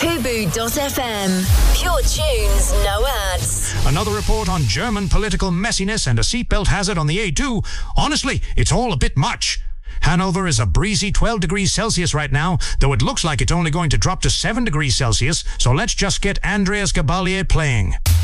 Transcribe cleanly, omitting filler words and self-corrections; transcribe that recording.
Fubu.fm. Pure tunes, no ads. Another report on German political messiness and a seatbelt hazard on the A2. Honestly, it's all a bit much. Hanover is a breezy 12 degrees Celsius right now, though it looks like it's only going to drop to 7 degrees Celsius, so let's just get Andreas Gabalier playing.